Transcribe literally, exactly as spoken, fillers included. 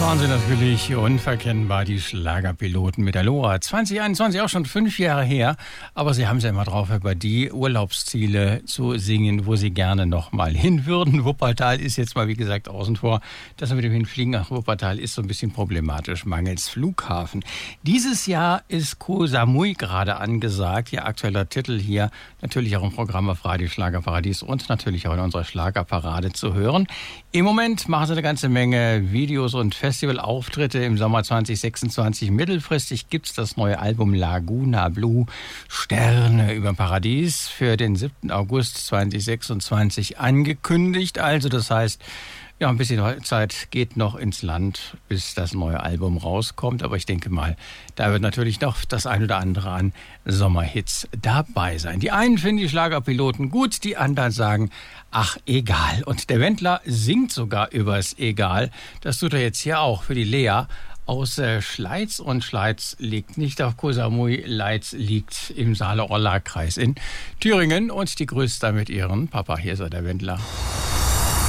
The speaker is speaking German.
waren sie natürlich unverkennbar, die Schlagerpiloten mit Aloha. zwanzig einundzwanzig, auch schon fünf Jahre her, aber sie haben es ja immer drauf, über die Urlaubsziele zu singen, wo sie gerne noch mal hin würden. Wuppertal ist jetzt mal, wie gesagt, außen vor. Das mit dem Hinfliegen nach Wuppertal ist so ein bisschen problematisch, mangels Flughafen. Dieses Jahr ist Koh Samui gerade angesagt, ihr aktueller Titel hier, natürlich auch im Programm auf Radio Schlagerparadies und natürlich auch in unserer Schlagerparade zu hören. Im Moment machen sie eine ganze Menge Videos und Festivalauftritte im Sommer zwanzig sechsundzwanzig. Mittelfristig gibt's das neue Album Laguna Blue, Sterne über Paradies, für den siebten August zwanzig sechsundzwanzig angekündigt. Also das heißt, ja, ein bisschen Zeit geht noch ins Land, bis das neue Album rauskommt. Aber ich denke mal, da wird natürlich noch das ein oder andere an Sommerhits dabei sein. Die einen finden die Schlagerpiloten gut, die anderen sagen, ach, egal. Und der Wendler singt sogar übers Egal. Das tut er jetzt hier auch für die Lea aus äh, Schleiz. Und Schleiz liegt nicht auf Koh Samui, Leiz liegt im Saale-Orla-Kreis in Thüringen. Und die grüßt da mit ihrem Papa. Hier ist er, der Wendler.